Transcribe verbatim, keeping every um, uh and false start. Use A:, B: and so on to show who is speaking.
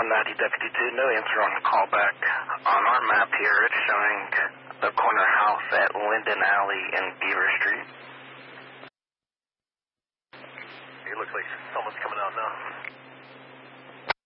A: one ninety Deputy two, no answer on the callback. On our map here, it's showing the corner house at Linden Alley and Beaver Street.
B: It looks like someone's coming out now.